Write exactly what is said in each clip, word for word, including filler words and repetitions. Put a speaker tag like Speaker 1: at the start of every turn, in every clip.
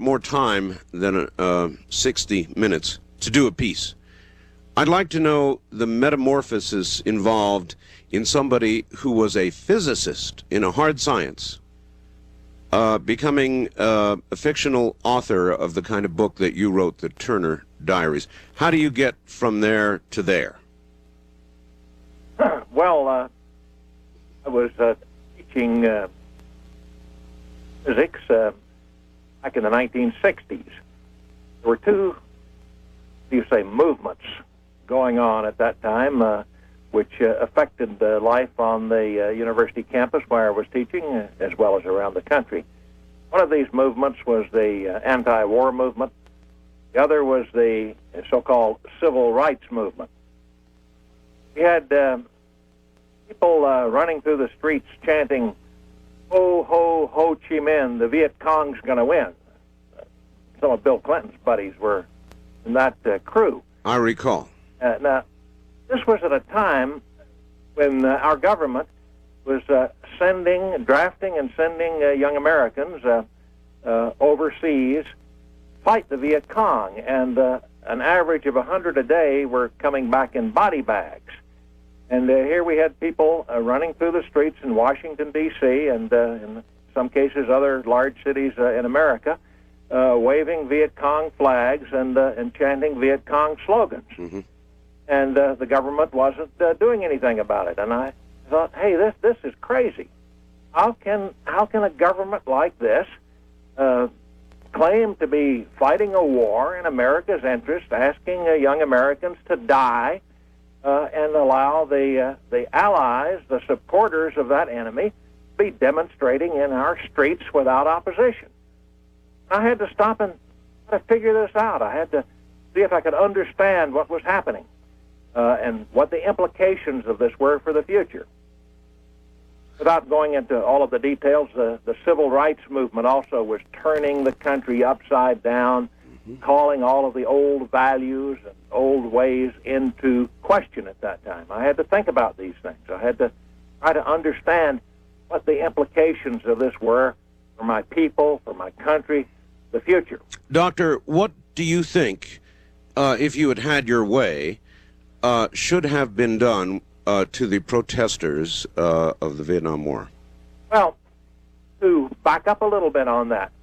Speaker 1: more time than uh, sixty minutes to do a piece. I'd like to know the metamorphosis involved in somebody who was a physicist in a hard science, uh, becoming uh, a fictional author of the kind of book that you wrote, the Turner Diaries. How do you get from there to there?
Speaker 2: Well, uh, I was uh, teaching uh, physics uh, back in the nineteen sixties. There were two, you say, movements going on at that time, uh, which uh, affected uh, life on the uh, university campus where I was teaching, uh, as well as around the country. One of these movements was the uh, anti-war movement. The other was the so-called civil rights movement. We had uh, people uh, running through the streets chanting, "Ho, ho, Ho Chi Minh, the Viet Cong's going to win." Some of Bill Clinton's buddies were in that uh, crew.
Speaker 1: I recall.
Speaker 2: Uh, now, this was at a time when uh, our government was uh, sending, drafting and sending uh, young Americans uh, uh, overseas fight the Viet Cong, and uh, an average of one hundred a day were coming back in body bags. And uh, here we had people uh, running through the streets in Washington, D C, and uh, in some cases other large cities uh, in America, uh, waving Viet Cong flags and, uh, and chanting Viet Cong slogans.
Speaker 1: Mm-hmm.
Speaker 2: And uh, the government wasn't uh, doing anything about it. And I thought, hey, this this is crazy. How can how can a government like this uh, claim to be fighting a war in America's interest, asking uh, young Americans to die, uh, and allow the uh, the allies, the supporters of that enemy, to be demonstrating in our streets without opposition? I had to stop and try to figure this out. I had to see if I could understand what was happening. Uh, and what the implications of this were for the future. Without going into all of the details, uh, the civil rights movement also was turning the country upside down, mm-hmm. calling all of the old values and old ways into question at that time. I had to think about these things. I had to try to understand what the implications of this were for my people, for my country, the future.
Speaker 1: Doctor, what do you think, uh, if you had had your way, Uh, should have been done uh, to the protesters uh, of the Vietnam War?
Speaker 2: Well, to back up a little bit on that,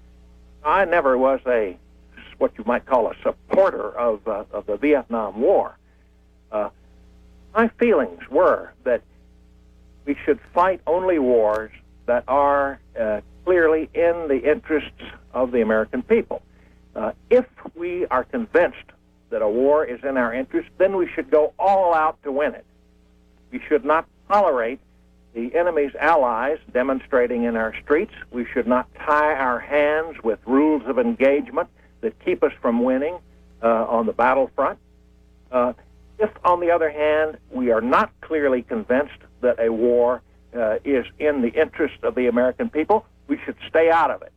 Speaker 2: I never was a, what you might call a supporter of, uh, of the Vietnam War. Uh, my feelings were that we should fight only wars that are uh, clearly in the interests of the American people. Uh, if we are convinced that a war is in our interest, then we should go all out to win it. We should not tolerate the enemy's allies demonstrating in our streets. We should not tie our hands with rules of engagement that keep us from winning uh, on the battlefront. Uh, if, on the other hand, we are not clearly convinced that a war uh, is in the interest of the American people, we should stay out of it.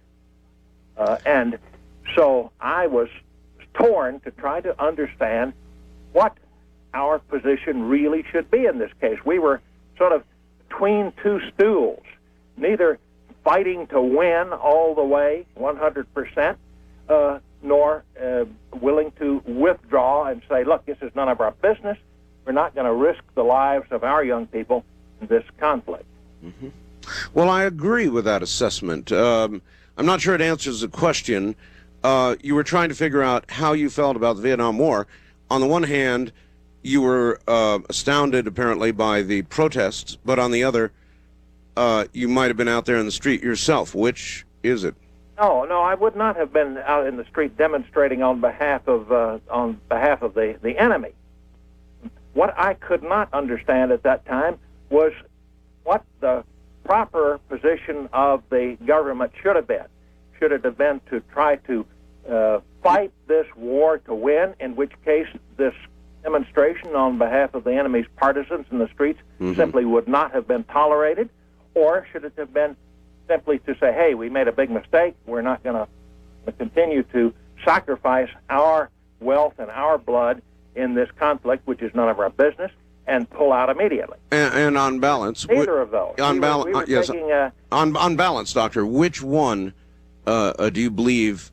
Speaker 2: Uh, and so I was torn to try to understand what our position really should be in this case. We were sort of between two stools, neither fighting to win all the way, one hundred percent, uh, nor uh, willing to withdraw and say, look, this is none of our business. We're not going to risk the lives of our young people in this conflict.
Speaker 1: Mm-hmm. Well, I agree with that assessment. Um, I'm not sure it answers the question. Uh, you were trying to figure out how you felt about the Vietnam War. On the one hand, you were uh, astounded, apparently, by the protests, but on the other, uh, you might have been out there in the street yourself. Which is it?
Speaker 2: No, no, I would not have been out in the street demonstrating on behalf of uh, on behalf of the, the enemy. What I could not understand at that time was what the proper position of the government should have been. Should it have been to try to uh, fight this war to win, in which case this demonstration on behalf of the enemy's partisans in the streets mm-hmm. simply would not have been tolerated? Or should it have been simply to say, hey, we made a big mistake, we're not going to continue to sacrifice our wealth and our blood in this conflict, which is none of our business, and pull out immediately?
Speaker 1: And, and on balance...
Speaker 2: Neither of those.
Speaker 1: On,
Speaker 2: we
Speaker 1: bal-
Speaker 2: were, we were
Speaker 1: yes,
Speaker 2: taking, uh,
Speaker 1: on, on balance, Doctor, which one uh, uh, do you believe